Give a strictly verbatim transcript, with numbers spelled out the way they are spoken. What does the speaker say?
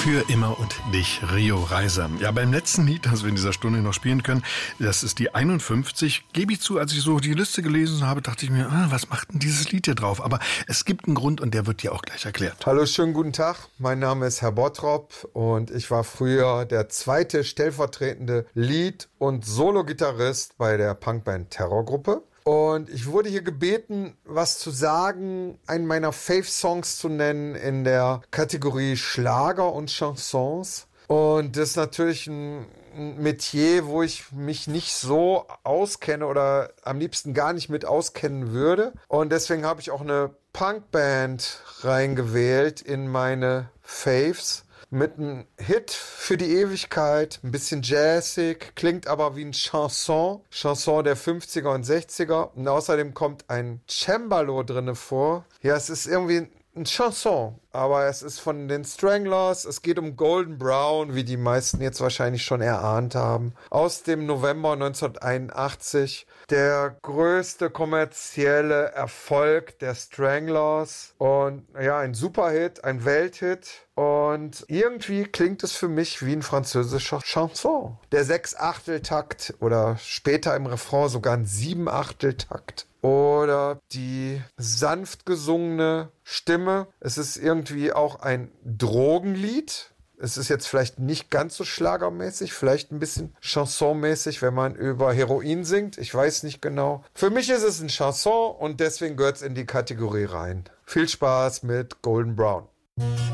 Für immer und dich, Rio Reiser. Ja, beim letzten Lied, das wir in dieser Stunde noch spielen können, das ist die einundfünfzig. Gebe ich zu, als ich so die Liste gelesen habe, dachte ich mir, ah, was macht denn dieses Lied hier drauf? Aber es gibt einen Grund und der wird dir auch gleich erklärt. Hallo, schönen guten Tag. Mein Name ist Herr Bottrop und ich war früher der zweite stellvertretende Lead- und Solo-Gitarrist bei der Punkband Terrorgruppe. Und ich wurde hier gebeten, was zu sagen, einen meiner Fave-Songs zu nennen in der Kategorie Schlager und Chansons. Und das ist natürlich ein Metier, wo ich mich nicht so auskenne oder am liebsten gar nicht mit auskennen würde. Und deswegen habe ich auch eine Punkband reingewählt in meine Faves. Mit einem Hit für die Ewigkeit, ein bisschen jazzig, klingt aber wie ein Chanson, Chanson der fünfziger und sechziger. Und außerdem kommt ein Cembalo drinne vor. Ja, es ist irgendwie ein Chanson, aber es ist von den Stranglers. Es geht um Golden Brown, wie die meisten jetzt wahrscheinlich schon erahnt haben. Aus dem November neunzehnhunderteinundachtzig. Der größte kommerzielle Erfolg der Stranglers. Und ja, ein Superhit, ein Welthit. Und irgendwie klingt es für mich wie ein französischer Chanson. Der Sechs-Achtel-Takt oder später im Refrain sogar ein Sieben-Achtel-Takt. Oder die sanft gesungene Stimme. Es ist irgendwie auch ein Drogenlied. Es ist jetzt vielleicht nicht ganz so schlagermäßig, vielleicht ein bisschen chansonmäßig, wenn man über Heroin singt. Ich weiß nicht genau. Für mich ist es ein Chanson und deswegen gehört es in die Kategorie rein. Viel Spaß mit Golden Brown.